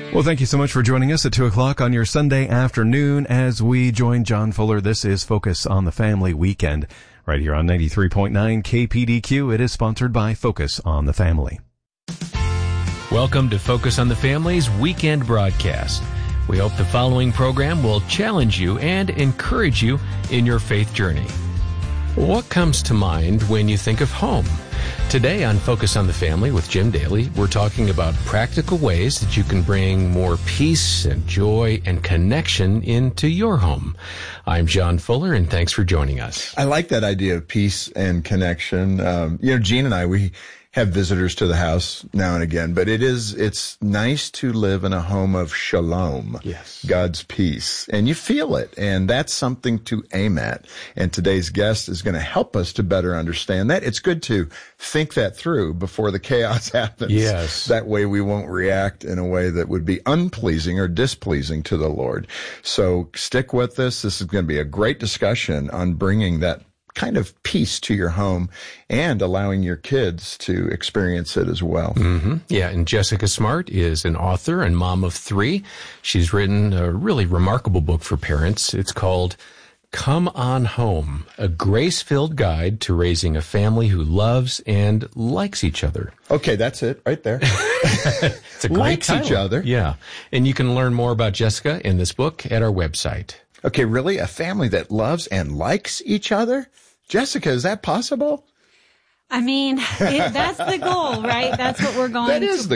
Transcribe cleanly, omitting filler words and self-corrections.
Well, thank you so much for joining us at 2 o'clock on your Sunday afternoon as we join John Fuller. This is Focus on the Family Weekend right here on 93.9 KPDQ. It is sponsored by Focus on the Family. Welcome to Focus on the Family's weekend broadcast. We hope the following program will challenge you and encourage you in your faith journey. What comes to mind when you think of home? Today on Focus on the Family with Jim Daly, we're talking about practical ways that you can bring more peace and joy and connection into your home. I'm John Fuller, and thanks for joining us. I like that idea of peace and connection. Gene and I, we have visitors to the house now and again, but it's nice to live in a home of shalom. Yes. God's peace. And you feel it. And that's something to aim at. And today's guest is going to help us to better understand that. It's good to think that through before the chaos happens. Yes. That way we won't react in a way that would be unpleasing or displeasing to the Lord. So stick with this. This is going to be a great discussion on bringing that kind of peace to your home and allowing your kids to experience it as well. Mm-hmm. Yeah, and Jessica Smart is an author and mom of 3. She's written a really remarkable book for parents. It's called Come On Home, a grace-filled guide to raising a family who loves and likes each other. Okay, that's it right there. It's a great Likes title. each other. Yeah, and you can learn more about Jessica in this book at our website. Okay, really? A family that loves and likes each other? Jessica, is that possible? I mean, that's the goal, right? That's what we're going That is to the